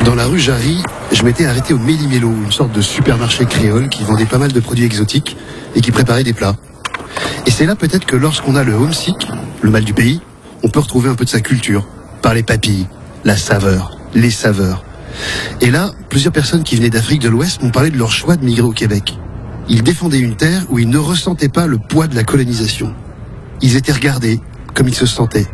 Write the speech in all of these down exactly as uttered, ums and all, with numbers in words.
Dans la rue Jarry, je m'étais arrêté au Méli-Mélo, une sorte de supermarché créole qui vendait pas mal de produits exotiques et qui préparait des plats. Et c'est là peut-être que lorsqu'on a le homesick, le mal du pays, on peut retrouver un peu de sa culture, par les papilles, la saveur, les saveurs. Et là, plusieurs personnes qui venaient d'Afrique de l'Ouest m'ont parlé de leur choix de migrer au Québec. Ils défendaient une terre où ils ne ressentaient pas le poids de la colonisation. Ils étaient regardés comme ils se sentaient.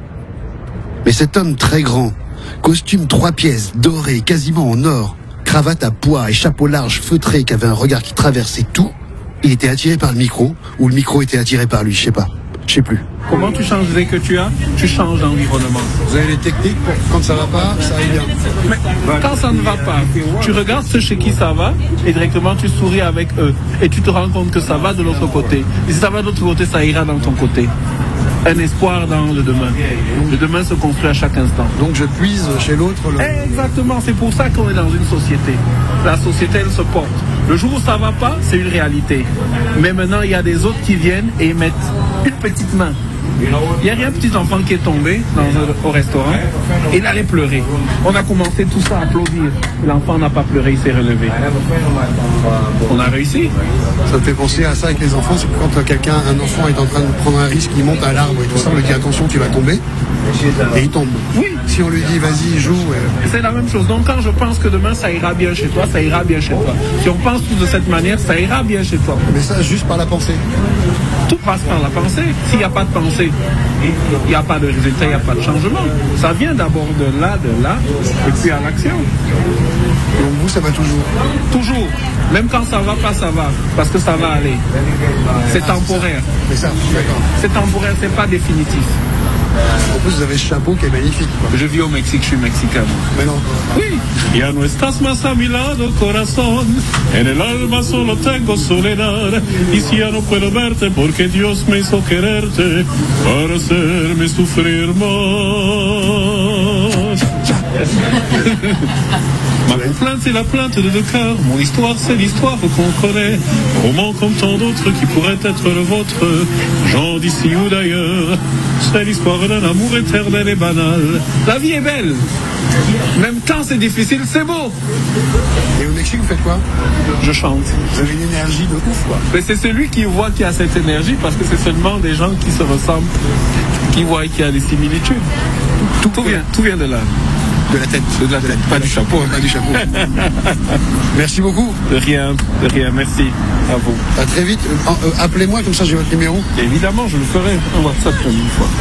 Mais cet homme très grand, costume trois pièces, doré, quasiment en or, cravate à pois et chapeau large feutré qui avait un regard qui traversait tout, il était attiré par le micro, ou le micro était attiré par lui, je sais pas. Je sais plus. Comment tu changes dès que tu as, tu changes d'environnement. Vous avez les techniques pour quand ça va pas, ça aille bien. Mais quand ça ne va pas, tu regardes ceux chez qui ça va et directement tu souris avec eux. Et tu te rends compte que ça va de l'autre côté. Et si ça va de l'autre côté, ça ira dans ton côté. Un espoir dans le demain. Le demain se construit à chaque instant. Donc je puise chez l'autre. Le... Exactement, c'est pour ça qu'on est dans une société. La société, elle se porte. Le jour où ça va pas, c'est une réalité. Mais maintenant, il y a des autres qui viennent et mettent une petite main. Il y a un petit enfant qui est tombé dans un, au restaurant et il allait pleurer. On a commencé tout ça à applaudir. L'enfant n'a pas pleuré, il s'est relevé. On a réussi. Ça me fait penser à ça avec les enfants, c'est que quand quelqu'un, un enfant est en train de prendre un risque, il monte à l'arbre et tout ça, on lui dit attention, tu vas tomber. Et il tombe. Oui. Si on lui dit vas-y, joue. Et... C'est la même chose. Donc quand je pense que demain ça ira bien chez toi, ça ira bien chez toi. Si on pense tous de cette manière, ça ira bien chez toi. Mais ça, juste par la pensée. Tout passe par la pensée. S'il n'y a pas de pensée, il n'y a pas de résultat, il n'y a pas de changement. Ça vient d'abord de là, de là, et puis à l'action. Donc vous, ça va toujours? Toujours. Même quand ça va pas, ça va. Parce que ça va aller. C'est ah, temporaire. C'est ça, d'accord. C'est temporaire, c'est pas définitif. En plus, vous avez ce chapeau qui est magnifique. Quoi. Je vis au Mexique, je suis mexicain. Mais non. Oui. Ya no estás más a mi lado, corazón. En el alma solo tengo soledad. Y si ya no puedo verte, porque Dios me hizo quererte para hacerme sufrir más. Ma plainte c'est la plainte de deux cœurs. Mon histoire c'est l'histoire qu'on connaît. Roman comme tant d'autres qui pourraient être le vôtre. Gens d'ici ou d'ailleurs. C'est l'histoire d'un amour éternel et banal. La vie est belle. Même quand c'est difficile, c'est beau. Et au Mexique, vous faites quoi? Je chante. Vous avez une énergie de ouf, quoi. Mais c'est celui qui voit qu'il y a cette énergie parce que c'est seulement des gens qui se ressemblent, qui voient qu'il y a des similitudes. Tout, tout, vient, tout vient de là. De la tête, de la tête, pas du chapeau, pas du chapeau. Merci beaucoup. De rien, de rien, merci à vous. À très vite. Euh, euh, appelez-moi, comme ça j'ai votre numéro. Et évidemment, je le ferai. Un WhatsApp comme une fois.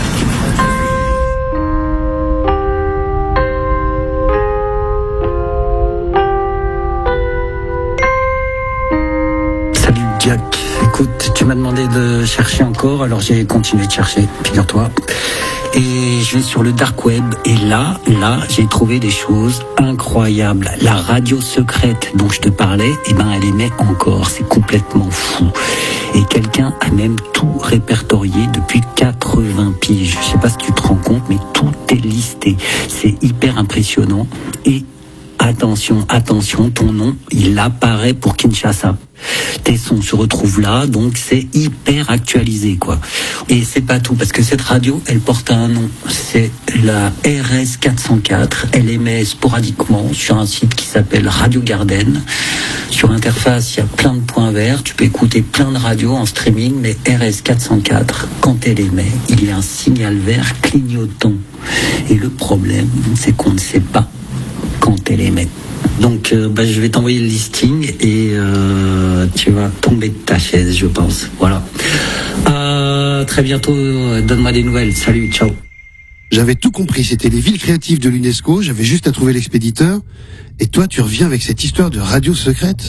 Salut Jack. Écoute, tu m'as demandé de chercher encore, alors j'ai continué de chercher, figure-toi. Et je vais sur le dark web et là, là, j'ai trouvé des choses incroyables. La radio secrète dont je te parlais, eh ben, elle émet encore. C'est complètement fou. Et quelqu'un a même tout répertorié depuis quatre-vingts piges. Je sais pas si tu te rends compte, mais tout est listé. C'est hyper impressionnant. Et attention, attention, ton nom, il apparaît pour Kinshasa. Tes sons se retrouvent là, donc c'est hyper actualisé, quoi. Et c'est pas tout, parce que cette radio, elle porte un nom. C'est la R S quatre cent quatre. Elle émet sporadiquement sur un site qui s'appelle Radio Garden. Sur interface, il y a plein de points verts. Tu peux écouter plein de radios en streaming, mais R S quatre cent quatre, quand elle émet, il y a un signal vert clignotant. Et le problème, c'est qu'on ne sait pas quand elle émet. Donc euh, bah, je vais t'envoyer le listing et euh, tu vas tomber de ta chaise, je pense. Voilà. Euh, très bientôt, donne-moi des nouvelles. Salut, ciao. J'avais tout compris, c'était les villes créatives de l'UNESCO, j'avais juste à trouver l'expéditeur. Et toi, tu reviens avec cette histoire de radio secrète ?